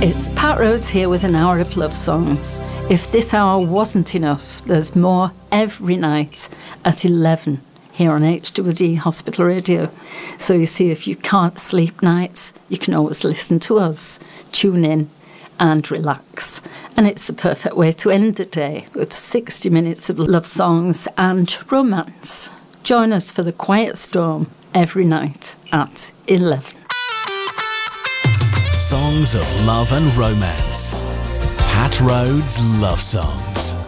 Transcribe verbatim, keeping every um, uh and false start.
It's Pat Rhodes here with an hour of love songs. If this hour wasn't enough, there's more every night at eleven here on H W D Hospital Radio. So you see, if you can't sleep nights, you can always listen to us, tune in and relax. And it's the perfect way to end the day with sixty minutes of love songs and romance. Join us for the Quiet Storm every night at eleven. Songs of love and romance. Pat Rhodes Love Songs.